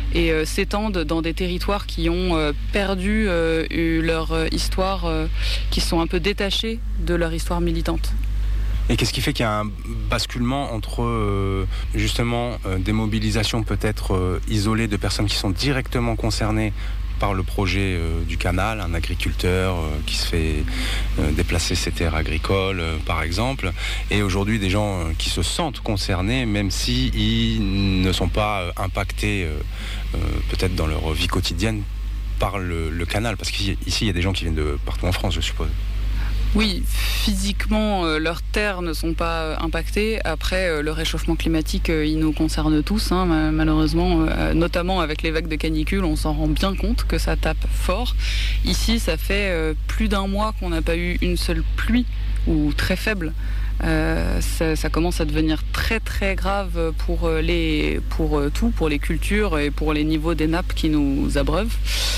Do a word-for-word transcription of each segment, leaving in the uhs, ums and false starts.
et euh, s'étendent dans des territoires qui ont euh, perdu euh, leur euh, histoire, euh, qui sont un peu détachés de leur histoire militante. Et qu'est-ce qui fait qu'il y a un basculement entre euh, justement euh, des mobilisations peut-être euh, isolées de personnes qui sont directement concernées par le projet euh, du canal, un agriculteur euh, qui se fait euh, déplacer ses terres agricoles euh, par exemple, et aujourd'hui des gens euh, qui se sentent concernés même si ils ne sont pas euh, impactés euh, euh, peut-être dans leur vie quotidienne par le, le canal, parce qu'ici il y a des gens qui viennent de partout en France, je suppose. Oui, physiquement, euh, leurs terres ne sont pas impactées. Après, euh, le réchauffement climatique, euh, il nous concerne tous, hein, malheureusement, euh, notamment avec les vagues de canicule, on s'en rend bien compte que ça tape fort. Ici, ça fait euh, plus d'un mois qu'on n'a pas eu une seule pluie, ou très faible. Euh, ça, ça commence à devenir très très grave pour les pour tout, pour les cultures et pour les niveaux des nappes qui nous abreuvent.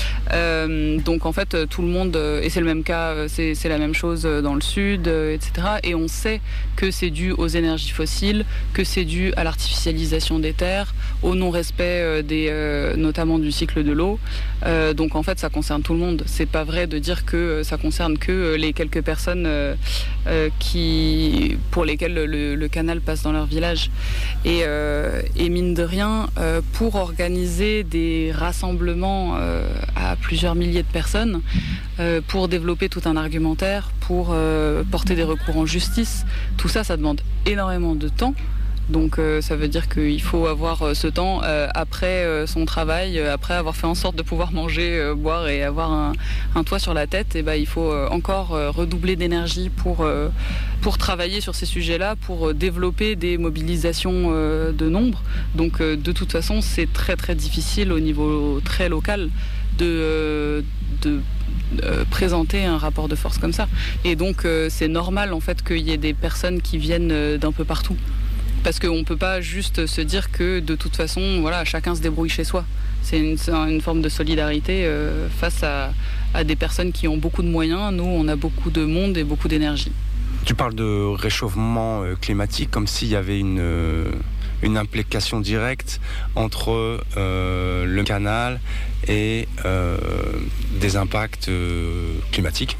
Euh, donc en fait tout le monde, et c'est le même cas, c'est, c'est la même chose dans le sud, et cetera. Et on sait que c'est dû aux énergies fossiles, que c'est dû à l'artificialisation des terres, au non-respect des, euh, notamment du cycle de l'eau. Euh, donc en fait ça concerne tout le monde. C'est pas vrai de dire que ça concerne que les quelques personnes euh, euh, qui pour lesquels le, le canal passe dans leur village. Et, euh, et mine de rien, euh, pour organiser des rassemblements euh, à plusieurs milliers de personnes, euh, pour développer tout un argumentaire, pour euh, porter des recours en justice, tout ça, ça demande énormément de temps. Donc euh, ça veut dire qu'il faut avoir euh, ce temps euh, après euh, son travail, euh, après avoir fait en sorte de pouvoir manger, euh, boire et avoir un, un toit sur la tête, et ben, il faut euh, encore euh, redoubler d'énergie pour, euh, pour travailler sur ces sujets-là, pour euh, développer des mobilisations euh, de nombre. Donc euh, de toute façon c'est très très difficile au niveau très local de... Euh, de Euh, présenter un rapport de force comme ça. Et donc euh, c'est normal en fait qu'il y ait des personnes qui viennent euh, d'un peu partout. Parce qu'on ne peut pas juste se dire que de toute façon, voilà, chacun se débrouille chez soi. C'est une, c'est une forme de solidarité euh, face à, à des personnes qui ont beaucoup de moyens. Nous, on a beaucoup de monde et beaucoup d'énergie. Tu parles de réchauffement euh, climatique comme s'il y avait une, euh, une implication directe entre euh, le canal et euh, des impacts euh, climatiques.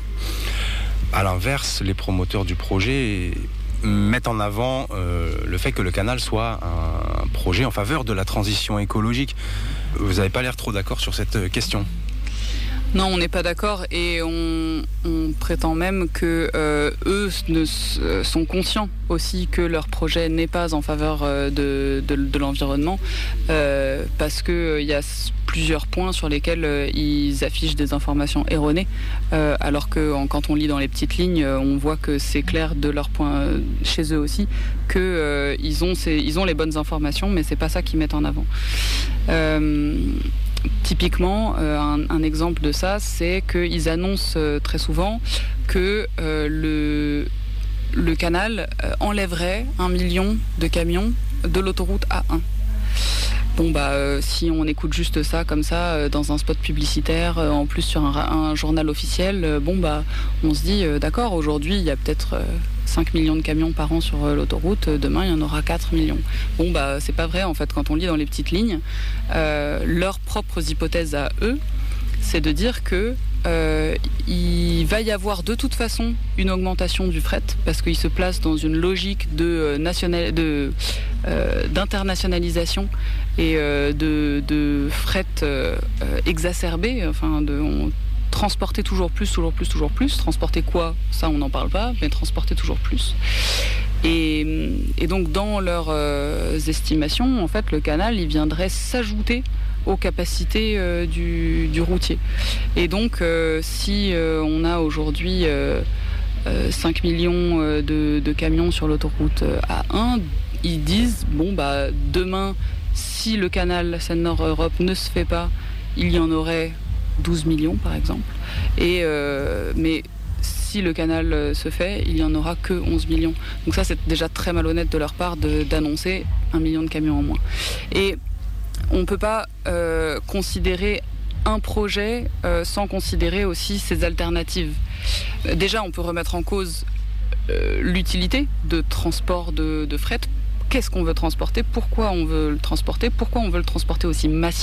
À l'inverse, les promoteurs du projet mettent en avant euh, le fait que le canal soit un projet en faveur de la transition écologique. Vous n'avez pas l'air trop d'accord sur cette question ? Non, on n'est pas d'accord et on, on prétend même que euh, eux ne, euh, sont conscients aussi que leur projet n'est pas en faveur euh, de, de, de l'environnement euh, parce qu'il euh, y a plusieurs points sur lesquels euh, ils affichent des informations erronées euh, alors que en, quand on lit dans les petites lignes, euh, on voit que c'est clair de leur point euh, chez eux aussi que euh, ils ont ces, ils ont les bonnes informations, mais c'est pas ça qu'ils mettent en avant. Euh, Typiquement, euh, un, un exemple de ça, c'est qu'ils annoncent euh, très souvent que euh, le, le canal euh, enlèverait un million de camions de l'autoroute A un. Bon bah euh, si on écoute juste ça comme ça euh, dans un spot publicitaire, euh, en plus sur un, un journal officiel, euh, bon bah on se dit euh, d'accord, aujourd'hui il y a peut-être euh, cinq millions de camions par an sur euh, l'autoroute, euh, demain il y en aura quatre millions. Bon bah c'est pas vrai en fait, quand on lit dans les petites lignes, euh, leurs propres hypothèses à eux, c'est de dire que euh, il va y avoir de toute façon une augmentation du fret parce qu'ils se placent dans une logique de, euh, national, de, euh, d'internationalisation et euh, de, de fret euh, euh, exacerbé, enfin de on, transporter toujours plus, toujours plus, toujours plus. Transporter quoi ? Ça on n'en parle pas, mais transporter toujours plus. Et, et donc dans leurs euh, estimations, en fait, le canal il viendrait s'ajouter aux capacités euh, du, du routier. Et donc, euh, si euh, on a aujourd'hui euh, euh, cinq millions euh, de, de camions sur l'autoroute A un, ils disent, bon, bah, demain, si le canal Seine-Nord-Europe ne se fait pas, il y en aurait douze millions, par exemple. Et, euh, mais si le canal se fait, il n'y en aura que onze millions. Donc ça, c'est déjà très malhonnête de leur part de, d'annoncer un million de camions en moins. Et on ne peut pas euh, considérer un projet euh, sans considérer aussi ses alternatives. Euh, déjà, on peut remettre en cause euh, l'utilité de transport de, de fret. Qu'est-ce qu'on veut transporter ? Pourquoi on veut le transporter ? Pourquoi on veut le transporter aussi massivement ?